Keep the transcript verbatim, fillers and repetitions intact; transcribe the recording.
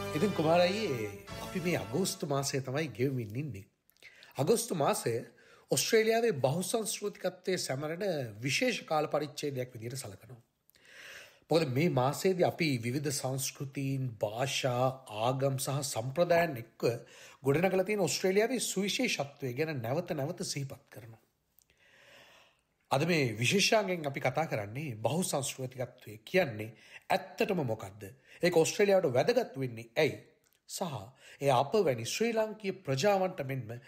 ඉතින් කුමාරයේ අපි මේ අගෝස්තු මාසය තමයි ගෙවමින් ඉන්නේ. අගෝස්තු මාසය ඔස්ට්‍රේලියාවේ බහුසංස්කෘතිකත්වයේ සැමරෙන විශේෂ කාල පරිච්ඡේදයක් විදිහට සලකනවා. මොකද මේ මාසයේදී අපි විවිධ සංස්කෘතීන්, භාෂා, ආගම් සහ සම්ප්‍රදායන් එක්ක ගොඩනගලා තියෙන ඔස්ට්‍රේලියාවේ සුවිශේෂත්වය ගැන නැවත නැවත සිහිපත් කරනවා. අද මේ විශේෂාංගයෙන් අපි කතා කරන්නේ බහුසංස්කෘතිකත්වය කියන්නේ ඇත්තටම මොකක්ද? ඒක ඔස්ට්‍රේලියාවට වැදගත් වෙන්නේ ඇයි? සහ ඒ අප වැනි ශ්‍රී ලාංකීය ප්‍රජාවන්ට මෙන්ම